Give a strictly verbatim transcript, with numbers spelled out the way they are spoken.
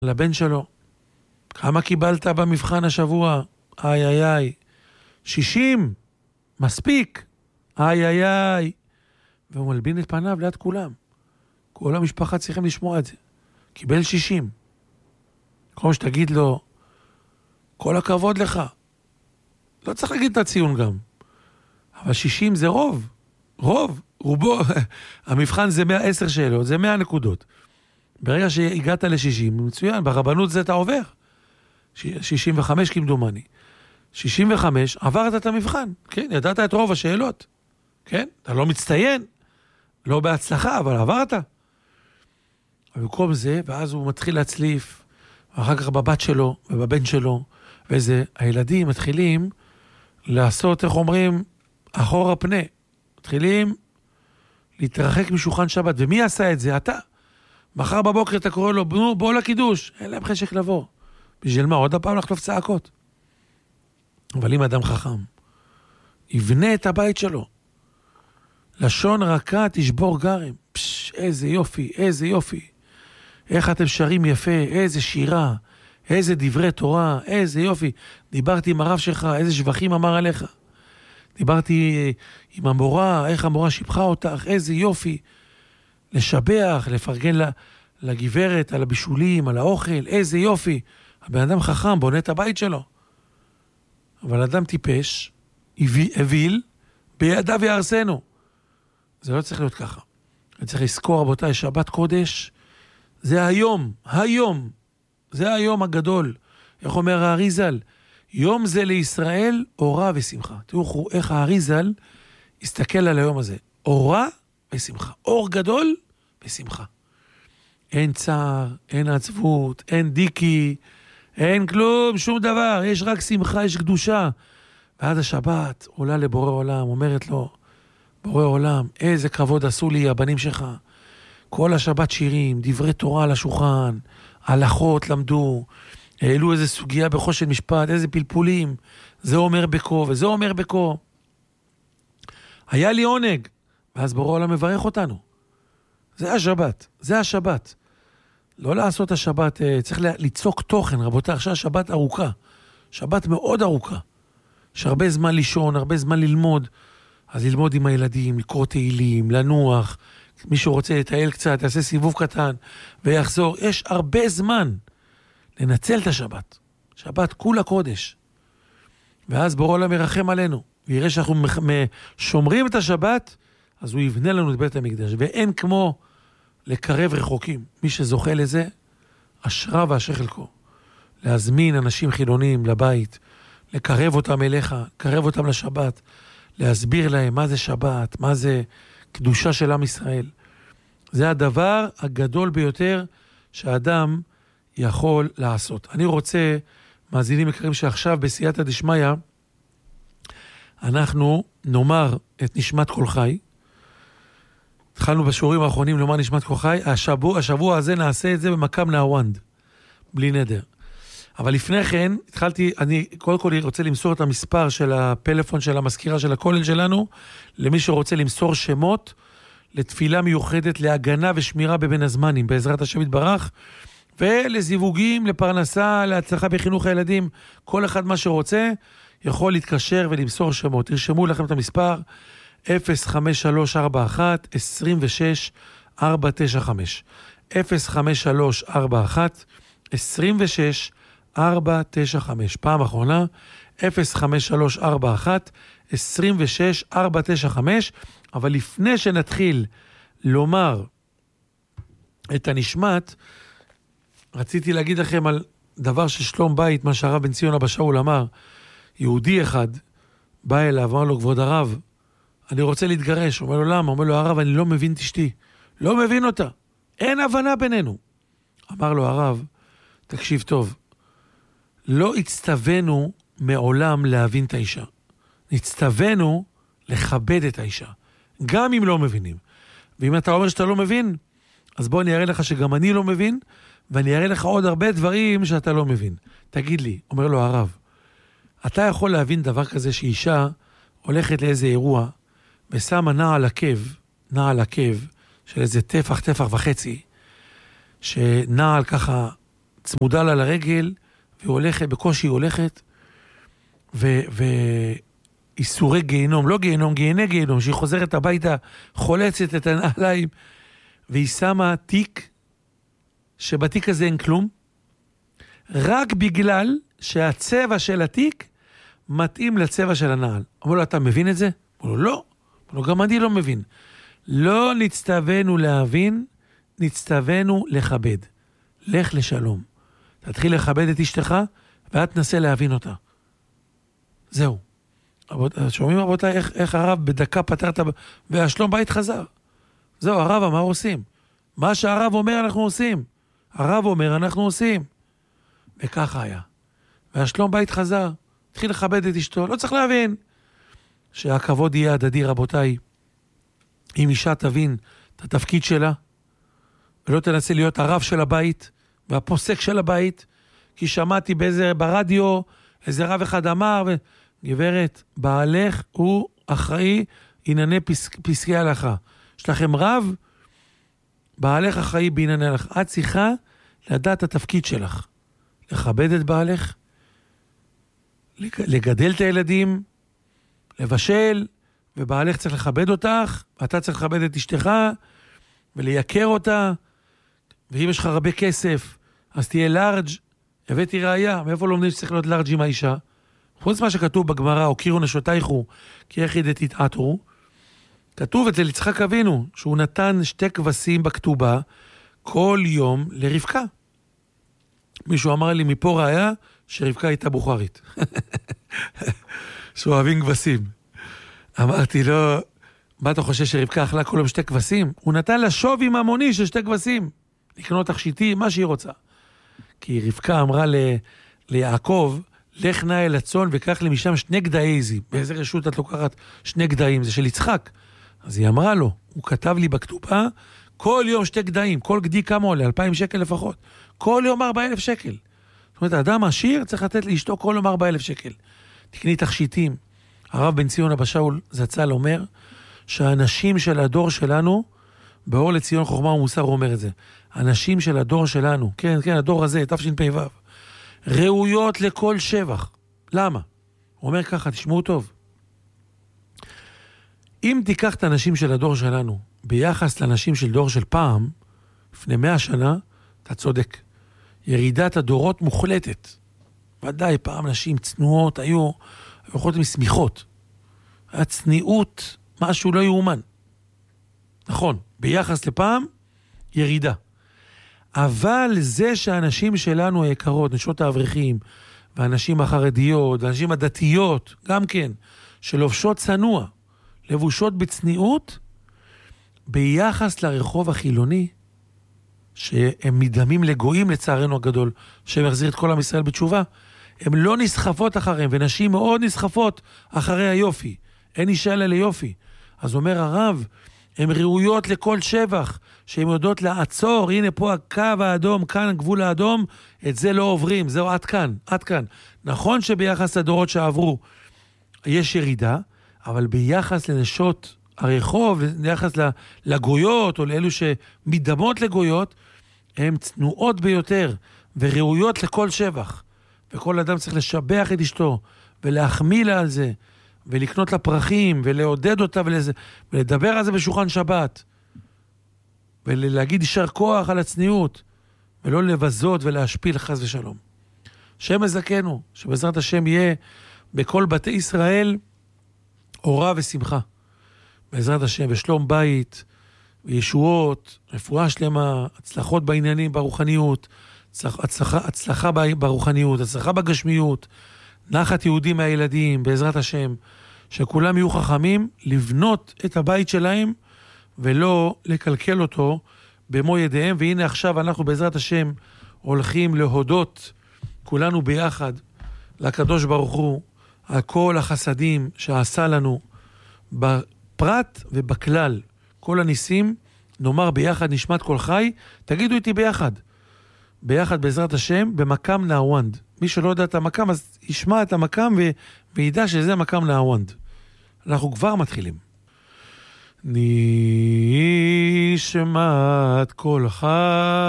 לבן שלו, כמה קיבלת במבחן השבוע? איי איי איי. שישים, מספיק. איי איי איי. והוא מלבין את פניו ליד כולם. כל המשפחה צריכים לשמוע את זה. קיבל שישים. כמו שתגיד לו, כל הכבוד לך. לא צריך להגיד את הציון גם. אבל שישים זה רוב. רוב. רובו. המבחן זה מאה ועשר שאלות, זה מאה נקודות. ברגע שהגעת ל-שישים, מצוין, ברבנות זה אתה עובר. שישים וחמש כמדומני. שישים וחמש, עברת את המבחן. כן, ידעת את רוב השאלות. כן, אתה לא מצטיין. לא בהצלחה, אבל עברת. ובמקום זה, ואז הוא מתחיל להצליף, ואחר כך בבת שלו, ובבן שלו, וזה, הילדים מתחילים לעשות, איך אומרים, אחורה פנה. מתחילים להתרחק משולחן שבת. ומי עשה את זה? אתה. מחר בבוקר אתה קורא לו, בוא, בוא לקידוש. אין להם חשק לבוא. בשביל מה? עוד הפעם לחטוף צעקות. אבל אם אדם חכם, יבנה את הבית שלו. לשון רכה תשבור גרם. פש, איזה יופי, איזה יופי. איך אתם שרים יפה, איזה שירה, איזה דברי תורה, איזה יופי. דיברתי עם הרב שלך, איזה שבחים אמר עליך. דיברתי עם המורה, איך המורה שיבחה אותך, איזה יופי. לשבח, לפרגן לגברת, על הבישולים, על האוכל, איזה יופי. הבן אדם חכם, בונה את הבית שלו. אבל אדם טיפש, אביל, בידיו יהרסנו. זה לא צריך להיות ככה. אני צריך לזכור, רבותיי, שבת קודש, זה היום, היום, זה היום הגדול. איך אומר האריזל? יום זה לישראל, אורה ושמחה. תראו איך האריזל הסתכל על היום הזה. אורה ושמחה. אור גדול ושמחה. אין צער, אין עצבות, אין דיקי, אין כלום, שום דבר. יש רק שמחה, יש קדושה. ועד השבת עולה לבורא עולם, אומרת לו, בורא עולם, איזה כבוד עשו לי הבנים שלך. כל השבת שירים, דברי תורה על השולחן, הלכות למדו, העלו איזה סוגיה בחושן משפט, איזה פלפולים, זה אומר בקו וזה אומר בקו. היה לי עונג, ואז בורא עולם מברך אותנו. זה השבת, זה השבת. לא לעשות השבת, צריך ליצוק תוכן, רבותיי, עכשיו השבת ארוכה, שבת מאוד ארוכה. יש הרבה זמן לישון, הרבה זמן ללמוד, אז ללמוד עם הילדים, לקרוא תהילים, לנוח, מי שרוצה לטייל קצת, יעשה סיבוב קטן ויחזור. יש הרבה זמן לנצל את השבת. שבת כולה קודש. ואז בורא עולם ירחם עלינו, ויראה שאנחנו שומרים את השבת, אז הוא יבנה לנו את בית המקדש. ואין כמו לקרב רחוקים. מי שזוכה לזה, אשרה ואשר חלקו. להזמין אנשים חילונים לבית, לקרב אותם אליך, לקרב אותם לשבת, להסביר להם מה זה שבת, מה זה קדושה של עם ישראל. זה הדבר הגדול ביותר שהאדם יכול לעשות. אני רוצה, מאזינים יקרים, שעכשיו בסייעתא דשמיא, אנחנו נאמר את נשמת כל חי. התחלנו בשיעורים האחרונים לומר נשמת כל חי. השבוע, השבוע הזה נעשה את זה במקם נהוונד, בלי נדר. אבל לפני כן, התחלתי, אני קודם כל רוצה למסור את המספר של הפלאפון של המזכירה של הכולל שלנו, למי שרוצה למסור שמות, לתפילה מיוחדת, להגנה ושמירה בבין הזמנים, בעזרת השם יתברך, ולזיווגים, לפרנסה, להצלחה בחינוך הילדים, כל אחד מה שרוצה, יכול להתקשר ולמסור שמות. תרשמו לכם את המספר, אפס חמש שלוש ארבע אחת עשרים ושש ארבע תשע חמש. אפס חמש שלוש ארבע אחת עשרים ושש ארבע תשע חמש. פעם אחרונה, אפס חמש שלוש ארבע אחת עשרים ושש ארבע תשע חמש. אבל לפני שנתחיל לומר את הנשמת, רציתי להגיד לכם על דבר של שלום בית, מה שהרב בן ציון אבא שאול אמר. יהודי אחד בא אליו, אמר לו, כבוד הרב, אני רוצה להתגרש. אומר לו, למה? אומר לו, הרב, אני לא מבין את אשתי. לא מבין אותה. אין הבנה בינינו. אמר לו הרב, תקשיב טוב, לא הצטווינו מעולם להבין את האישה. הצטווינו לכבד את האישה. גם אם לא מבינים. ואם אתה אומר שאתה לא מבין, אז בוא אני אראה לך שגם אני לא מבין, ואני אראה לך עוד הרבה דברים שאתה לא מבין. תגיד לי, אומר לו הרב, אתה יכול להבין דבר כזה שאישה הולכת לאיזה אירוע, ושמה נעל עקב, נעל עקב, של איזה טפח, טפח וחצי, שנעל ככה צמודה לה לרגל, והיא הולכת, בקושי היא הולכת, ואיסורי גיהנום, לא גיהנום, גיהני גיהנום, שהיא חוזרת הביתה, חולצת את הנעליים, והיא שמה תיק, שבתיק הזה אין כלום, רק בגלל שהצבע של התיק מתאים לצבע של הנעל. אמרו לו, אתה מבין את זה? אמרו לו, לא. אמרו לו, גם אני לא מבין. לא נצטווינו להבין, נצטווינו לכבד. לך לשלום. תתחיל לכבד את אשתך, ואת תנסה להבין אותה. זהו. שומעים רבותיי, איך, איך הרב בדקה פתרת, והשלום בית חזר. זהו, הרב, מה עושים? מה שהרב אומר אנחנו עושים. הרב אומר אנחנו עושים. וככה היה. והשלום בית חזר. התחיל לכבד את אשתו. לא צריך להבין שהכבוד יהיה הדדי, רבותיי. אם אישה תבין את התפקיד שלה, ולא תנסה להיות הרב של הבית, והפוסק של הבית, כי שמעתי באיזה, ברדיו, איזה רב אחד אמר, ו... גברת, בעלך הוא אחראי ענייני פסק, פסקי הלכה. יש לכם רב, בעלך אחראי בענייני הלכה. את צריכה לדעת את התפקיד שלך. לכבד את בעלך, לגדל את הילדים, לבשל, ובעלך צריך לכבד אותך, ואתה צריך לכבד את אשתך, ולייקר אותה, ואם יש לך הרבה כסף, אז תהיה לארג'. הבאתי ראייה, מאיפה לומדים שצריך להיות לארג' עם האישה? חוץ מה שכתוב בגמרא, או קירו נשותייכו, כי איך ידע תתעתרו, כתוב אצל יצחק אבינו, שהוא נתן שתי כבשים בכתובה, כל יום לרבקה. מישהו אמר לי, מפה ראיה, שרבקה הייתה בוכרית. שאוהבים כבשים. אמרתי לו, מה אתה חושב שרבקה אכלה כל יום שתי כבשים? הוא נתן לה שווי ממוני של שתי כבשים. לקנות תכשיטים, מה שהיא רוצה. כי רבקה אמרה ל... ליעקב, לך נא אל הצאן וקח לי משם שני גדאי עזים. באיזה רשות את לוקחת שני גדאים? זה של יצחק. אז היא אמרה לו, הוא כתב לי בכתובה, כל יום שתי גדאים, כל גדי כמה עולה? אלפיים שקל לפחות. כל יום ארבע אלף שקל. זאת אומרת, האדם עשיר צריך לתת לאשתו כל יום ארבע אלף שקל. תקני תכשיטים. הרב בן ציון אבא שאול זצ"ל אומר, שהאנשים של הדור שלנו, באור לציון חוכמה ומוסר הוא אומר את זה, האנשים של הדור שלנו, כן, כן, הדור הזה, תשפ"ו, ראויות לכל שבח. למה? הוא אומר ככה, תשמעו טוב. אם תיקח את האנשים של הדור שלנו, ביחס לאנשים של דור של פעם, לפני מאה שנה, אתה צודק. ירידת הדורות מוחלטת. ודאי, פעם נשים צנועות היו, יכולות מסמיכות. הצניעות, משהו לא יאומן. נכון, ביחס לפעם, ירידה. אבל זה שהאנשים שלנו היקרות, נשות האברכים, והאנשים החרדיות, והאנשים הדתיות, גם כן, שלובשות צנוע, לבושות בצניעות, ביחס לרחוב החילוני, שהם מדמים לגויים לצערנו הגדול, שהם יחזיר את כל עם ישראל בתשובה, הם לא נסחפות אחריהם, ונשים מאוד נסחפות אחרי היופי. אין אישה אלא ליופי. אז אומר הרב, הן ראויות לכל שבח, שהן יודעות לעצור, הנה פה הקו האדום, כאן גבול האדום, את זה לא עוברים, זהו עד כאן, עד כאן. נכון שביחס לדורות שעברו יש ירידה, אבל ביחס לנשות הרחוב, ביחס לגויות, או לאלו שמדמות לגויות, הן צנועות ביותר, וראויות לכל שבח. וכל אדם צריך לשבח את אשתו, ולהחמיא לה על זה, ולקנות לה פרחים, ולעודד אותה, ולזה, ולדבר על זה בשולחן שבת, ולהגיד יישר כוח על הצניעות, ולא לבזות ולהשפיל חס ושלום. שם מזכנו, שבעזרת השם יהיה בכל בתי ישראל אורה ושמחה. בעזרת השם, ושלום בית, וישועות, רפואה שלמה, הצלחות בעניינים, ברוחניות, הצלחה, הצלחה ברוחניות, הצלחה בגשמיות, נחת יהודים מהילדים, בעזרת השם, שכולם יהיו חכמים לבנות את הבית שלהם, ולא לקלקל אותו במו ידיהם. והנה עכשיו אנחנו בעזרת השם הולכים להודות כולנו ביחד לקדוש ברוך הוא על כל החסדים שעשה לנו בפרט ובכלל. כל הניסים נאמר ביחד נשמת כל חי, תגידו איתי ביחד. ביחד בעזרת השם במקם נהוונד. מי שלא יודע את המקם אז ישמע את המקם ו... וידע שזה מקם נהוונד. אנחנו כבר מתחילים. נשמת כל חי